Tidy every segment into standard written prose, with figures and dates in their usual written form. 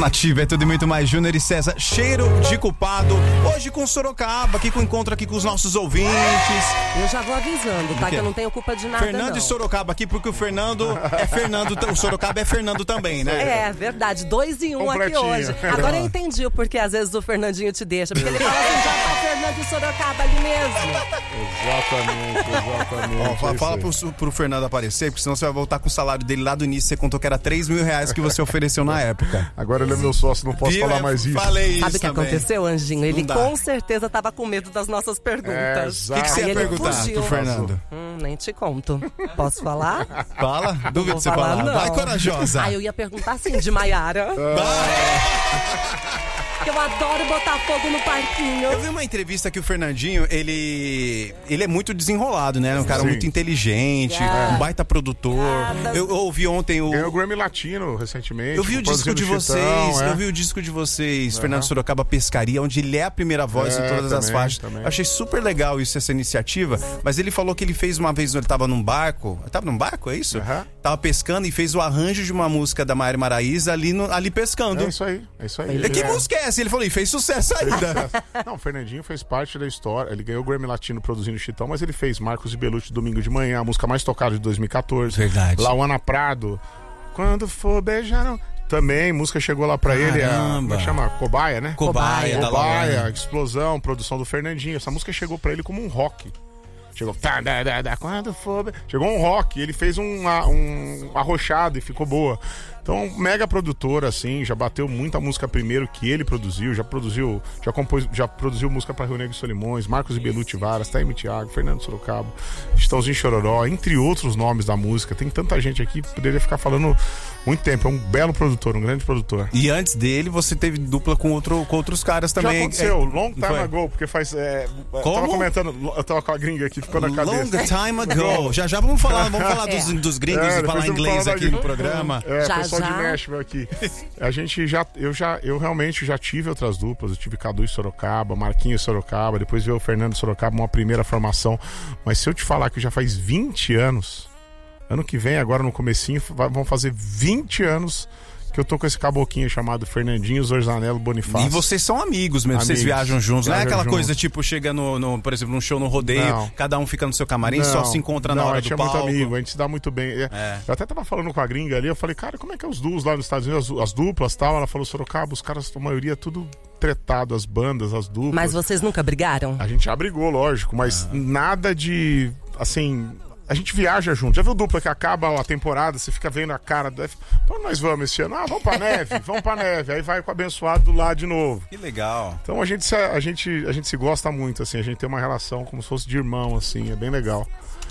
Nativa, é tudo e muito mais. Júnior e César, cheiro de culpado. Hoje com Sorocaba, aqui com o encontro aqui com os nossos ouvintes. Eu já vou avisando, tá? Que eu não tenho culpa de nada, Fernando não. e Sorocaba aqui, porque o Fernando é Fernando, o Sorocaba é Fernando também, né? É, verdade. 2 em 1 aqui hoje. Agora eu entendi o porquê às vezes o Fernandinho te deixa. Porque ele fala assim, já tá Fernando e Sorocaba ali mesmo. Exatamente. Ó, fala pro Fernando aparecer, porque senão você vai voltar com o salário dele lá do início. Você contou que era R$3 mil que você ofereceu na época. Agora ele é meu sócio, não posso falar mais isso. Falei isso. Sabe o que também aconteceu, Anjinho? Ele com certeza tava com medo das nossas perguntas. O que você ia perguntar fugiu. pro Fernando? Nem te conto. Posso falar? Fala, duvido você falar. Não. Vai, corajosa. Eu ia perguntar assim, de Maiara. Eu adoro botar fogo no parquinho. Eu vi uma entrevista que o Fernandinho, ele é muito desenrolado, né? Um cara Sim. muito inteligente, um baita produtor. Eu ouvi ontem Ganhou o Grammy Latino recentemente. Eu vi o disco de vocês, eu vi o disco de vocês, Fernando Sorocaba Pescaria, onde ele é a primeira voz em todas as faixas. Eu achei super legal isso, essa iniciativa, mas ele falou que ele fez uma vez, ele tava num barco, é isso? Tava pescando e fez o arranjo de uma música da Maiara Maraíza ali pescando. É isso aí. Que música é essa? Ele falou, e fez sucesso ainda. Não, o Fernandinho fez parte da história. Ele ganhou o Grammy Latino produzindo Chitão, mas ele fez Marcos e Belucci Domingo de Manhã, a música mais tocada de 2014. Verdade. Lauana Prado, Quando For Beijar... Também, música chegou lá pra ele, como chama? Cobaia, né? Cobaia, Explosão, produção do Fernandinho. Essa música chegou pra ele como um rock. Chegou, quando for... Chegou um rock, ele fez um arrochado e ficou boa. Então, mega produtor, assim, já bateu muita música primeiro que ele produziu, já produziu música pra Rio Negro e Solimões, Marcos e Belucci Varas, Taime Thiago, Fernando Sorocaba, Chitãozinho Chororó, entre outros nomes da música. Tem tanta gente aqui que poderia ficar falando muito tempo. É um belo produtor, um grande produtor. E antes dele, você teve dupla com outros caras também. Já aconteceu, long time ago, porque faz... Como? Eu tava comentando, eu tava com a gringa aqui, ficou na cabeça. Long time ago. Já vamos falar dos gringos e falar inglês aqui no programa. Pessoal de Nashville aqui. Eu realmente já tive outras duplas. Eu tive Cadu e Sorocaba, Marquinhos e Sorocaba, depois veio o Fernando Sorocaba, uma primeira formação. Mas se eu te falar que já faz 20 anos, ano que vem, agora no comecinho, vão fazer 20 anos que eu tô com esse caboclinho chamado Fernandinho Zorzanello Bonifácio. E vocês são amigos mesmo, vocês viajam juntos. Não é aquela coisa tipo, chega por exemplo, num show no rodeio, cada um fica no seu camarim, só se encontra na hora do palco. A gente é muito amigo, a gente se dá muito bem. Eu até tava falando com a gringa ali, eu falei, cara, como é que é os duos lá nos Estados Unidos, as duplas e tal? Ela falou, Sorocaba, os caras, a maioria, tudo tretado, as bandas, as duplas. Mas vocês nunca brigaram? A gente já brigou, lógico, mas nada de, assim... A gente viaja junto. Já viu dupla que acaba a temporada, você fica vendo a cara... Pra onde nós vamos esse ano? Vamos pra neve, vamos pra neve. Aí vai com o abençoado lá de novo. Que legal. Então a gente se gosta muito, assim. A gente tem uma relação como se fosse de irmão, assim. É bem legal.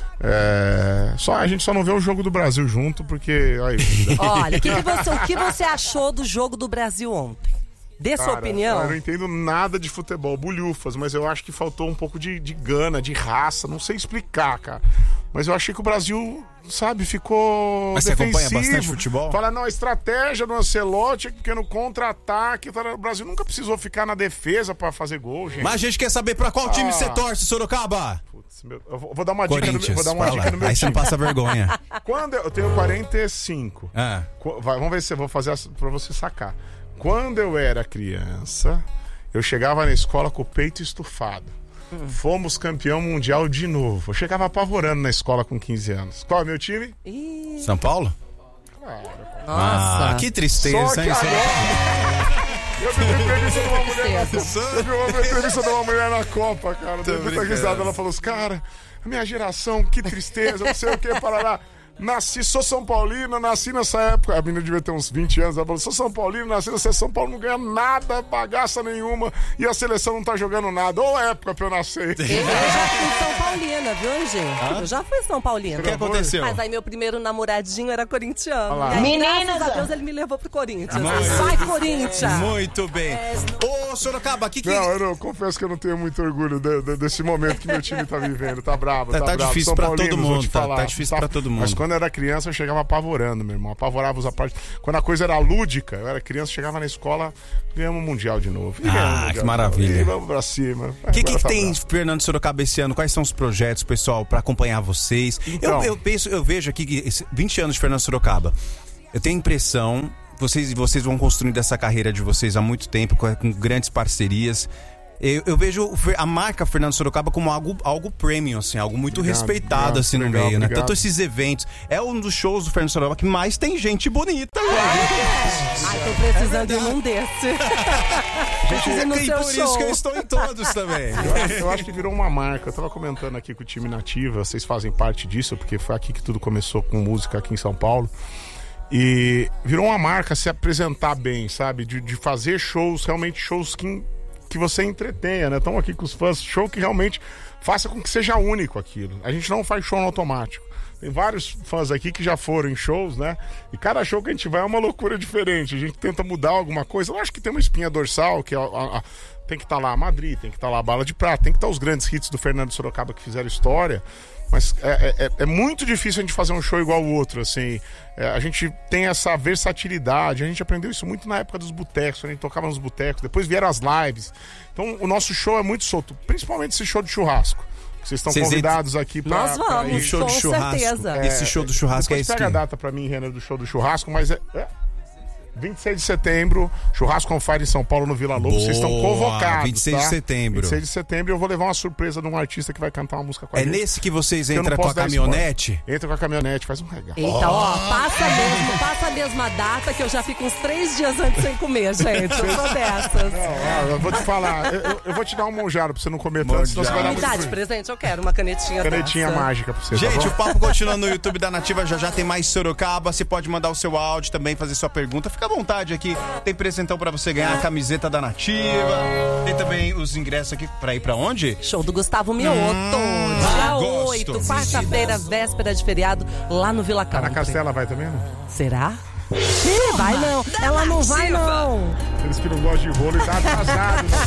A gente só não vê o jogo do Brasil junto, porque... Olha, o que você achou do jogo do Brasil ontem? Dê sua opinião. Eu não entendo nada de futebol, bulhufas, mas eu acho que faltou um pouco de gana, de raça, não sei explicar, cara. Mas eu achei que o Brasil, sabe, ficou Mas defensivo. Você acompanha bastante futebol? Fala, não, a estratégia do Ancelotti é porque no contra-ataque, o Brasil nunca precisou ficar na defesa pra fazer gol, gente. Mas a gente quer saber pra qual time você torce, Sorocaba? Putz, eu vou dar uma dica no meu Aí você não passa vergonha. Quando eu tenho 45. Vamos ver se eu vou fazer pra você sacar. Quando eu era criança, eu chegava na escola com o peito estufado. Fomos campeão mundial de novo. Eu chegava apavorando na escola com 15 anos. Qual é o meu time? São Paulo? Claro. Nossa. Que tristeza, hein? Eu vi uma entrevista de uma mulher na Copa, cara. Deu muita risada. Ela falou assim, cara, a minha geração, que tristeza, não sei o que, parará. Sou São Paulino, nasci nessa época. A menina devia ter uns 20 anos. Ela falou, sou São Paulino, nasci nessa São Paulo, não ganha nada, bagaça nenhuma. E a seleção não tá jogando nada. Ou época pra eu nascer. Eu já fui São Paulina, viu, Anjinho? Eu já fui São Paulina. O que aconteceu? Mas aí meu primeiro namoradinho era corintiano. Olá. E aí, Meninas, graças a Deus, ele me levou pro Corinthians. Vai, Corinthians! Muito bem. Ô, Sorocaba, Não, eu confesso que eu não tenho muito orgulho desse momento que meu time tá vivendo. Tá bravo, tá bravo. Difícil São pra Paulinos, todo mundo, tá difícil pra todo mundo. Mas quando eu era criança, eu chegava apavorando, meu irmão. Apavorava os apartes. Quando a coisa era lúdica, eu era criança, chegava na escola, ganhamos o Mundial de novo. Que maravilha. E vamos pra cima. O que tem, Fernando Sorocaba, esse ano? Quais são os projetos, pessoal, pra acompanhar vocês? Então, eu vejo aqui que 20 anos de Fernando Sorocaba. Eu tenho a impressão vocês vão construindo essa carreira de vocês há muito tempo, com grandes parcerias. Eu vejo a marca Fernando Sorocaba como algo premium, assim, algo muito respeitado assim no meio, né? Tanto esses eventos. É um dos shows do Fernando Sorocaba que mais tem gente bonita. Ai, tô precisando de um desse. E por isso que eu estou em todos também. Eu acho que virou uma marca. Eu tava comentando aqui com o time Nativa, vocês fazem parte disso, porque foi aqui que tudo começou com música aqui em São Paulo. E virou uma marca se apresentar bem, sabe? De fazer shows, realmente shows que você entretenha, né? Estão aqui com os fãs, show que realmente faça com que seja único aquilo. A gente não faz show no automático. Tem vários fãs aqui que já foram em shows, né? E cada show que a gente vai é uma loucura diferente. A gente tenta mudar alguma coisa. Eu acho que tem uma espinha dorsal, que tem que estar lá a Madrid, tem que estar lá a Bala de Prata, tem que estar os grandes hits do Fernando Sorocaba que fizeram história. Mas é muito difícil a gente fazer um show igual o outro, assim. A gente tem essa versatilidade, a gente aprendeu isso muito na época dos botecos, a gente tocava nos botecos, depois vieram as lives. Então o nosso show é muito solto, principalmente esse show de churrasco. Vocês estão convidados aqui pra... Nós vamos, show com de churrasco. certeza. Esse show do churrasco é esse. Pega a data pra mim, Renner, do show do churrasco, mas 26 de setembro, churrasco on fire em São Paulo, no Vila Lobos. Vocês estão convocados, 26 de setembro. 26 de setembro eu vou levar uma surpresa de um artista que vai cantar uma música com a gente. É nesse que vocês entram com a caminhonete? Entra com a caminhonete, faz um regalo. Eita, passa a mesma data que eu já fico uns 3 dias antes sem comer, gente. Eu sou dessas. Não, eu vou te falar, eu vou te dar um monjaro pra você não comer tanto, senão você vai dar Me dá de presente, eu quero uma canetinha mágica pra você. Gente, tá o papo continua no YouTube da Nativa, já tem mais Sorocaba. Você pode mandar o seu áudio também, fazer sua pergunta. Fica à vontade aqui. Tem presentão pra você ganhar a camiseta da Nativa. Tem também os ingressos aqui pra ir pra onde? Show do Gustavo Mioto. Dia 8, quarta-feira, véspera de feriado, lá no Vila Country. A Castela vai também, não? Será? Vai não. Ela não vai não. Eles que não gostam de rolo e tá atrasado.